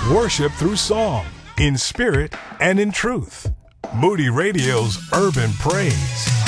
Worship through song, in spirit and in truth. Moody Radio's Urban Praise.